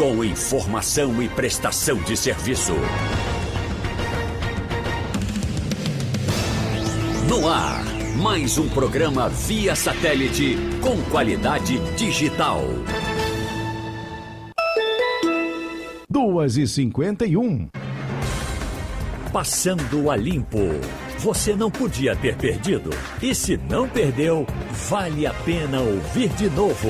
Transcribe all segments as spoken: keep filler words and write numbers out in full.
com informação e prestação de serviço. No ar, mais um programa via satélite com qualidade digital. duas e cinquenta e um. Passando a limpo. Você não podia ter perdido. E se não perdeu, vale a pena ouvir de novo.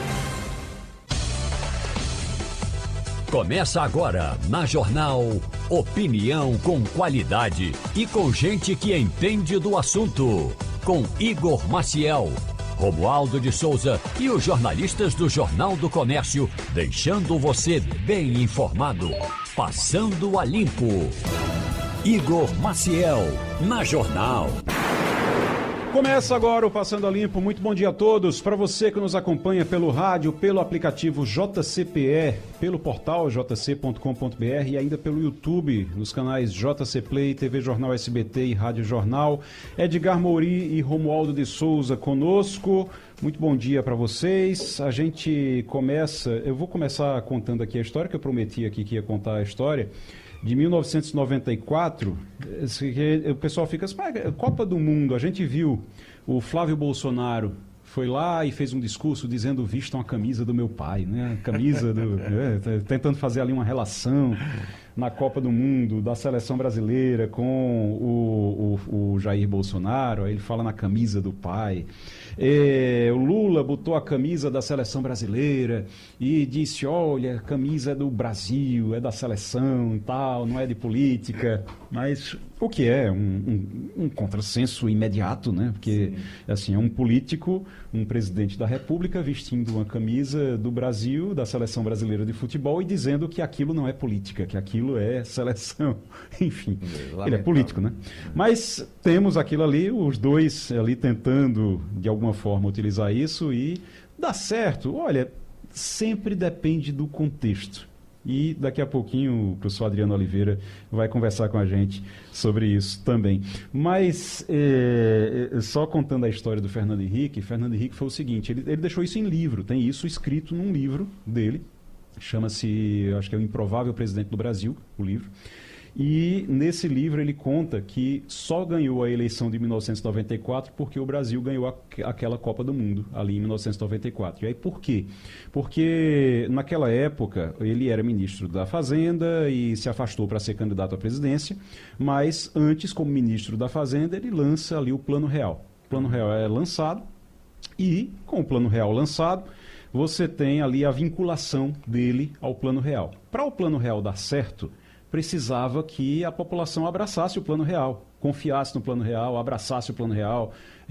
Começa agora na Jornal Opinião com qualidade e com gente que entende do assunto. Com Igor Maciel, Romualdo de Souza e os jornalistas do Jornal do Comércio, deixando você bem informado. Passando a limpo. Igor Maciel, na Jornal. Começa agora o Passando a Limpo. Muito bom dia a todos. Para você que nos acompanha pelo rádio, pelo aplicativo J C P E, pelo portal j c ponto com ponto b r e ainda pelo YouTube, nos canais J C Play, T V Jornal S B T e Rádio Jornal. Edgar Mouri e Romualdo de Souza conosco. Muito bom dia para vocês. A gente começa, eu vou começar contando aqui a história, que eu prometi aqui que ia contar a história. De mil novecentos e noventa e quatro, o pessoal fica assim, Copa do Mundo, a gente viu o Flávio Bolsonaro foi lá e fez um discurso dizendo vistam a camisa do meu pai, né? A camisa do, é, tentando fazer ali uma relação na Copa do Mundo da seleção brasileira com o, o, o Jair Bolsonaro. Aí ele fala na camisa do pai. É, o Lula botou a camisa da seleção brasileira e disse, olha, a camisa é do Brasil, é da seleção e tal, não é de política. Mas o que é um, um, um contrassenso imediato, né? Porque assim, é um político, um presidente da República vestindo uma camisa do Brasil, da seleção brasileira de futebol e dizendo que aquilo não é política, que aquilo é seleção. Enfim, Lamentável. Ele é político, né? Mas temos aquilo ali, os dois ali tentando de alguma forma utilizar isso e dá certo. Olha, sempre depende do contexto. E daqui a pouquinho o professor Adriano Oliveira vai conversar com a gente sobre isso também. Mas, é, só contando a história do Fernando Henrique, Fernando Henrique foi o seguinte, ele, ele deixou isso em livro, tem isso escrito num livro dele, chama-se, acho que é O Improvável Presidente do Brasil, o livro. E nesse livro ele conta que só ganhou a eleição de mil novecentos e noventa e quatro porque o Brasil ganhou a, aquela Copa do Mundo ali em mil novecentos e noventa e quatro. E aí por quê? Porque naquela época ele era ministro da Fazenda e se afastou para ser candidato à presidência, mas antes, como ministro da Fazenda, ele lança ali o Plano Real. O Plano Real é lançado e, com o Plano Real lançado, você tem ali a vinculação dele ao Plano Real. Para o Plano Real dar certo, precisava que a população abraçasse o Plano Real, confiasse no Plano Real, abraçasse o Plano Real,